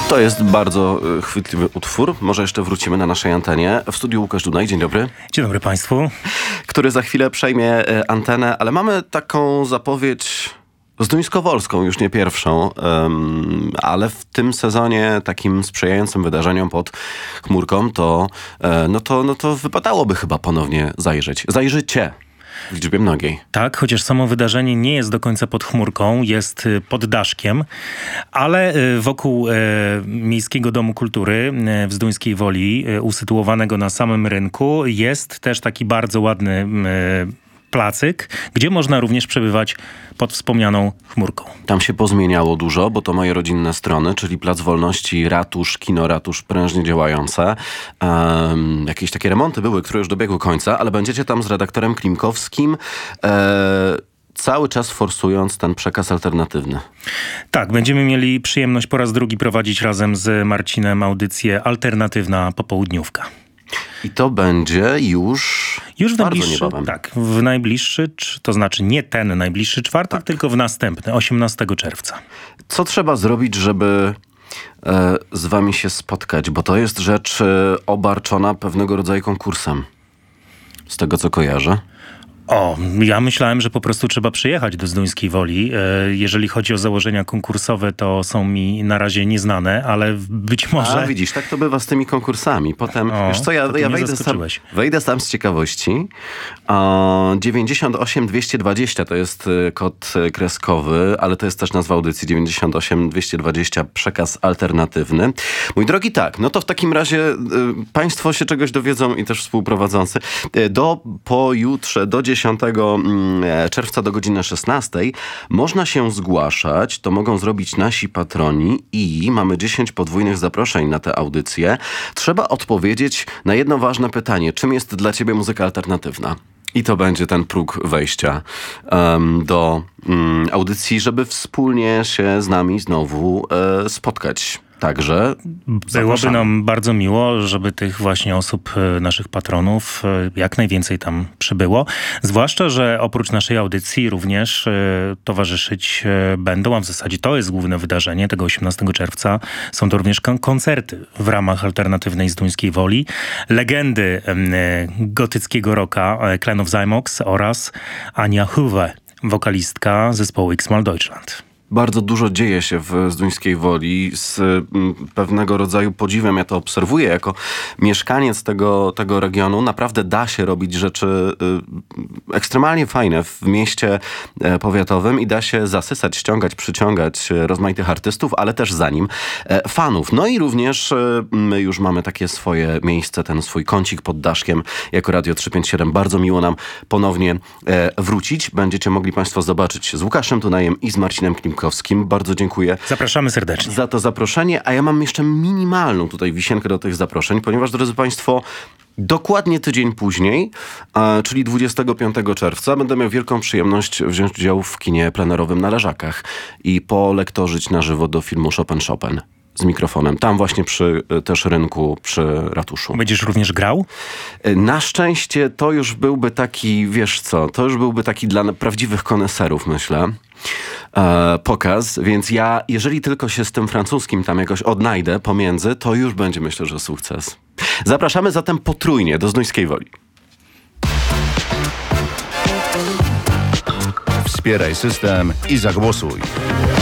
To jest bardzo chwytliwy utwór. Może jeszcze wrócimy na naszej antenie. W studiu Łukasz Dunaj, dzień dobry. Dzień dobry Państwu. Który za chwilę przejmie antenę, ale mamy taką zapowiedź zduńskowolską, już nie pierwszą, ale w tym sezonie takim sprzyjającym wydarzeniom pod chmurką to wypadałoby chyba ponownie zajrzeć. Zajrzycie w liczbie mnogiej. Tak, chociaż samo wydarzenie nie jest do końca pod chmurką, jest pod daszkiem, ale wokół Miejskiego Domu Kultury w Zduńskiej Woli, usytuowanego na samym rynku, jest też taki bardzo ładny placyk, gdzie można również przebywać pod wspomnianą chmurką. Tam się pozmieniało dużo, bo to moje rodzinne strony, czyli Plac Wolności, ratusz, kino ratusz prężnie działające. Jakieś takie remonty były, które już dobiegły końca, ale będziecie tam z redaktorem Klimkowskim cały czas forsując ten przekaz alternatywny. Tak, będziemy mieli przyjemność po raz drugi prowadzić razem z Marcinem audycję Alternatywna Popołudniówka. I to będzie już w najbliższy, tak, w najbliższy, to znaczy nie ten najbliższy czwartek, tylko w następny, 18 czerwca. Co trzeba zrobić, żeby z wami się spotkać? Bo to jest rzecz obarczona pewnego rodzaju konkursem. Z tego, co kojarzę. Ja myślałem, że po prostu trzeba przyjechać do Zduńskiej Woli. Jeżeli chodzi o założenia konkursowe, to są mi na razie nieznane, ale być może... A widzisz, tak to bywa z tymi konkursami. Potem, wiesz co, ja wejdę sam z ciekawości. 98 220 to jest kod kreskowy, ale to jest też nazwa audycji. 98 220 przekaz alternatywny. Mój drogi, tak, no to w takim razie państwo się czegoś dowiedzą i też współprowadzący. Do pojutrze, do 10 czerwca do godziny 16 można się zgłaszać, to mogą zrobić nasi patroni i mamy 10 podwójnych zaproszeń na tę audycję. Trzeba odpowiedzieć na jedno ważne pytanie. Czym jest dla ciebie muzyka alternatywna? I to będzie ten próg wejścia do audycji, żeby wspólnie się z nami znowu spotkać. Także byłoby nam bardzo miło, żeby tych właśnie osób, naszych patronów, jak najwięcej tam przybyło. Zwłaszcza, że oprócz naszej audycji również towarzyszyć będą, a w zasadzie to jest główne wydarzenie tego 18 czerwca. Są to również koncerty w ramach alternatywnej Zduńskiej Woli. Legendy gotyckiego rocka Clan of Zymox oraz Ania Huwe, wokalistka zespołu X-Mal Deutschland. Bardzo dużo dzieje się w Zduńskiej Woli. Z pewnego rodzaju podziwem ja to obserwuję jako mieszkaniec tego regionu. Naprawdę da się robić rzeczy ekstremalnie fajne w mieście powiatowym i da się zasysać, ściągać, przyciągać rozmaitych artystów, ale też za nim fanów. No i również my już mamy takie swoje miejsce, ten swój kącik pod daszkiem jako Radio 357. Bardzo miło nam ponownie wrócić. Będziecie mogli państwo zobaczyć z Łukaszem Dunajem i z Marcinem Klimkowskim. Bardzo dziękuję. Zapraszamy serdecznie. Za to zaproszenie, a ja mam jeszcze minimalną tutaj wisienkę do tych zaproszeń, ponieważ, drodzy państwo, dokładnie tydzień później, czyli 25 czerwca, będę miał wielką przyjemność wziąć udział w kinie plenerowym na Leżakach i polektorzyć na żywo do filmu Chopin z mikrofonem. Tam właśnie przy też rynku, przy ratuszu. Będziesz również grał? Na szczęście to już byłby taki, wiesz co, to już byłby taki dla prawdziwych koneserów, myślę, pokaz, więc ja, jeżeli tylko się z tym francuskim tam jakoś odnajdę pomiędzy, to już będzie, myślę, że sukces. Zapraszamy zatem potrójnie do Zduńskiej Woli. Wspieraj system i zagłosuj.